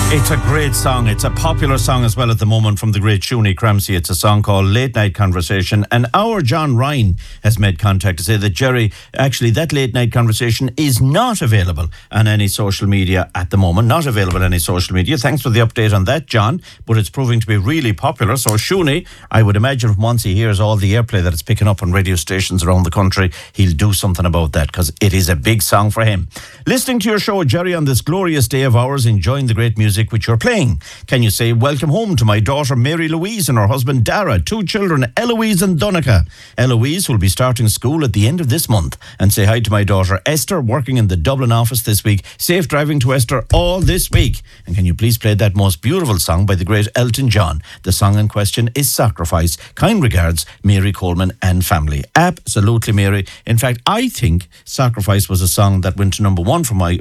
It's a great song. It's a popular song as well at the moment from the great Siúní Cramsey. It's a song called Late Night Conversation. And our John Ryan has made contact to say that, Jerry, actually that Late Night Conversation is not available on any social media at the moment. Not available on any social media. Thanks for the update on that, John. But it's proving to be really popular. So Siúní, I would imagine once he hears all the airplay that it's picking up on radio stations around the country, he'll do something about that because it is a big song for him. Listening to your show, Jerry, on this glorious day of ours, enjoying the great music which you're playing. Can you say welcome home to my daughter Mary Louise and her husband Dara, 2 children Eloise and Donica. Eloise will be starting school at the end of this month. And say hi to my daughter Esther, working in the Dublin office this week. Safe driving to Esther all this week. And can you please play that most beautiful song by the great Elton John? The song in question is Sacrifice. Kind regards, Mary Coleman and family. Absolutely, Mary. In fact, I think Sacrifice was a song that went to number 1 for my